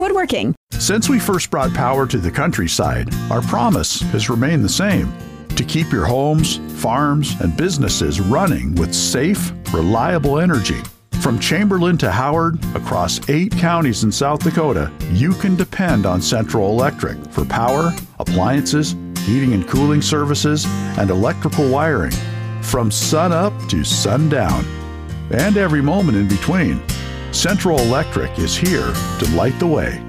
Woodworking. Since we first brought power to the countryside, our promise has remained the same: to keep your homes, farms, and businesses running with safe, reliable energy. From Chamberlain to Howard, across 8 counties in South Dakota, you can depend on Central Electric for power, appliances, heating and cooling services, and electrical wiring. From sun up to sundown, and every moment in between, Central Electric is here to light the way.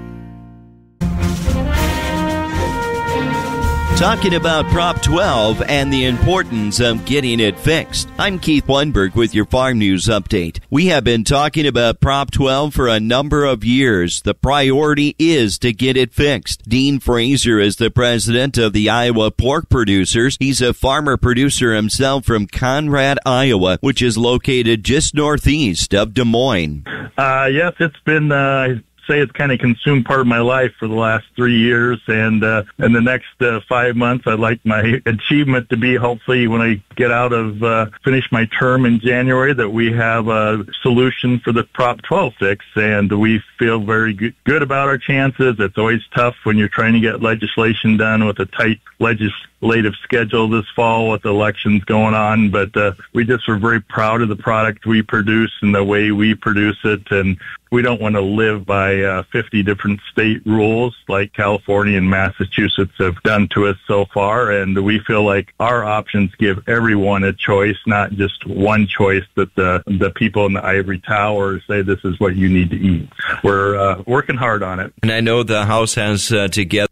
Talking about Prop 12 and the importance of getting it fixed. I'm Keith Lundberg with your Farm News Update. We have been talking about Prop 12 for a number of years. The priority is to get it fixed. Dean Fraser is the president of the Iowa Pork Producers. He's a farmer producer himself from Conrad, Iowa, which is located just northeast of Des Moines. Yes, it's been say it's kind of consumed part of my life for the last 3 years, and in the next 5 months, I'd like my achievement to be, hopefully, when I get out of finish my term in January, that we have a solution for the Prop 12 fix, and we feel very good about our chances. It's always tough when you're trying to get legislation done with a tight legislative schedule this fall with elections going on, but we just were very proud of the product we produce and the way we produce it, and we don't want to live by 50 different state rules like California and Massachusetts have done to us so far, and we feel like our options give everyone a choice, not just one choice that the people in the ivory tower say this is what you need to eat. We're working hard on it. And I know the House has together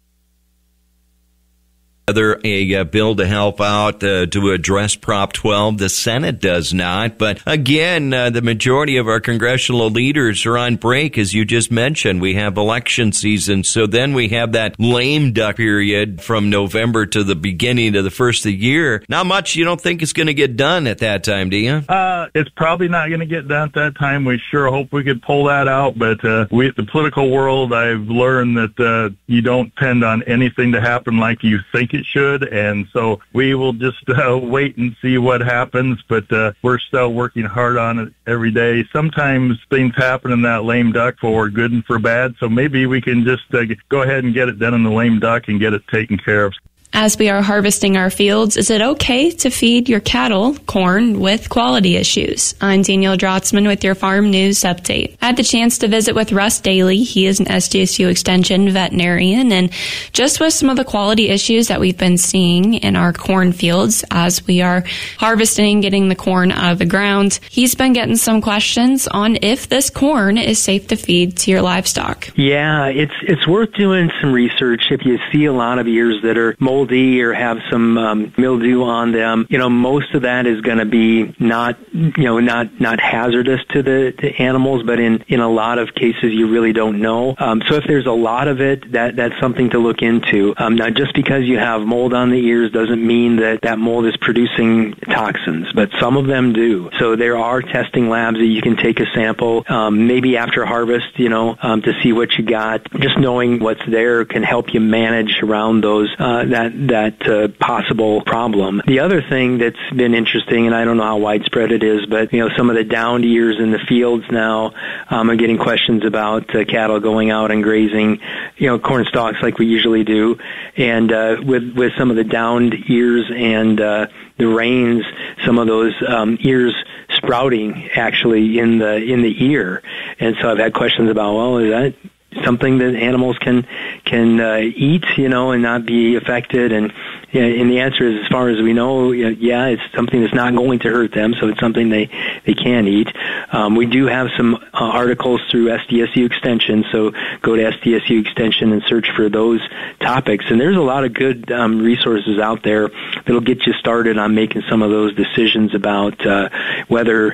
a bill to help out to address Prop 12. The Senate does not. But again, the majority of our congressional leaders are on break, as you just mentioned. We have election season, so then we have that lame duck period from November to the beginning of the first of the year. Not much you don't think is going to get done at that time, do you? It's probably not going to get done at that time. We sure hope we could pull that out, but we, the political world, I've learned that you don't depend on anything to happen like you think it should, and so we will just wait and see what happens, but we're still working hard on it every day. Sometimes things happen in that lame duck for good and for bad, so maybe we can just go ahead and get it done in the lame duck and get it taken care of. As we are harvesting our fields, is it okay to feed your cattle corn with quality issues? I'm Danielle Drotzman with your Farm News Update. I had the chance to visit with Russ Daly. He is an SDSU Extension veterinarian, and just with some of the quality issues that we've been seeing in our corn fields as we are harvesting, getting the corn out of the ground, he's been getting some questions on if this corn is safe to feed to your livestock. Yeah, it's worth doing some research. If you see a lot of ears that are moldy or have some mildew on them, most of that is going to be not hazardous to the animals, but in a lot of cases you really don't know. So if there's a lot of it, that's something to look into. Now, just because you have mold on the ears doesn't mean that mold is producing toxins, but some of them do. So there are testing labs that you can take a sample, maybe after harvest, to see what you got. Just knowing what's there can help you manage around those that possible problem. The other thing that's been interesting, and I don't know how widespread it is, but some of the downed ears in the fields now, I'm getting questions about cattle going out and grazing, corn stalks like we usually do, and with some of the downed ears and the rains, some of those ears sprouting actually in the ear, and so I've had questions about, is that something that animals can eat, and not be affected? And the answer is, as far as we know, it's something that's not going to hurt them, so it's something they can eat. We do have some articles through SDSU Extension, so go to SDSU Extension and search for those topics. And there's a lot of good resources out there that'll get you started on making some of those decisions about whether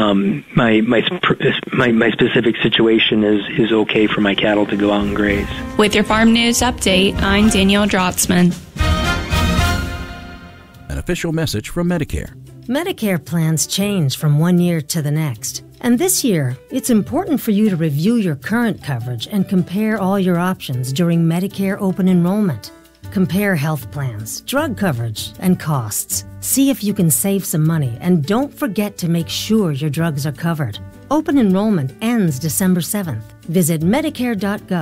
my specific situation is okay for my cattle to go out and graze. With your Farm News Update, I'm Danielle Drotzman. An official message from Medicare. Medicare plans change from one year to the next. And this year, it's important for you to review your current coverage and compare all your options during Medicare open enrollment. Compare health plans, drug coverage, and costs. See if you can save some money, and don't forget to make sure your drugs are covered. Open enrollment ends December 7th. Visit Medicare.gov